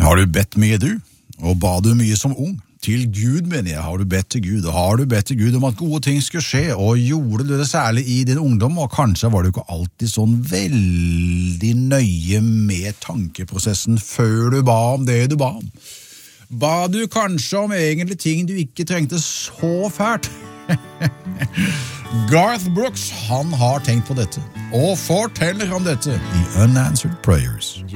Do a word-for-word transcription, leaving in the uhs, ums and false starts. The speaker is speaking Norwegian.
Har du bedt mye du, og ba du mye som ung? Til Gud, mener jeg, har du bedt til Gud, og har du bedt til Gud om at gode ting skulle skje, og gjorde du det særlig i din ungdom, og kanskje var du ikke alltid sånn veldig nøye med tankeprosessen før du ba om det du ba om. Ba du kanskje om egentlig ting du ikke trengte så fælt? Garth Brooks, han har tenkt på dette, og forteller om dette i Unanswered Prayers.